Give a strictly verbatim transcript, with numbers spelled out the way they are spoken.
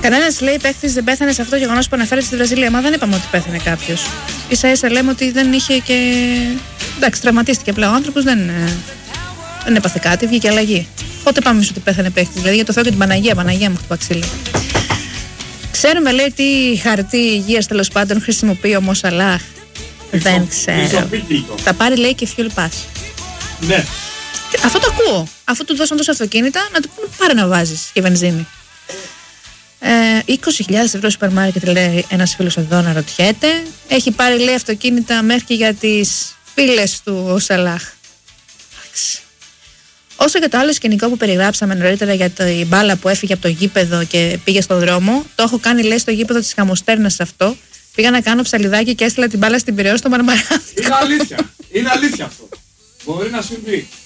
Κανένας λέει παίκτης δεν πέθανε σε αυτό το γεγονός που αναφέρεται στη Βραζιλία. Μα δεν είπαμε ότι πέθανε κάποιος. Ίσα ίσα λέμε ότι δεν είχε και. Εντάξει, τραυματίστηκε πλέον ο άνθρωπος, δεν, δεν έπαθε κάτι, βγήκε αλλαγή. Πότε πάμε εμείς ότι πέθανε παίκτης? Δηλαδή για το Θεό και την Παναγία, Παναγία μου χτυπά ξύλο. Ξέρουμε, λέει, τι χαρτί υγείας τέλος πάντων χρησιμοποιεί ο Μο Σαλάχ. Δεν ξέρω. Θα πάρει, λέει, και fuel pass. Ναι. Αυτό το ακούω. Αφού του δώσαν τόσα αυτοκίνητα, να του πούνε πάρε να βάζεις και βενζίνη. Ε, είκοσι χιλιάδες ευρώ σούπερ μάρκετ, λέει ένας φίλος εδώ να ρωτιέται. Έχει πάρει, λέει, αυτοκίνητα μέχρι και για τις φίλες του ο Σαλάχ. Όσο για το άλλο σκηνικό που περιγράψαμε νωρίτερα για την μπάλα που έφυγε από το γήπεδο και πήγε στον δρόμο, το έχω κάνει, λέει, στο γήπεδο της Χαμοστέρνας αυτό. Πήγα να κάνω ψαλιδάκι και έστειλα την μπάλα στην Πειραιώ στο Μαρμαράδικο. Είναι αλήθεια. Είναι αλήθεια αυτό. Μπορεί να συμβεί.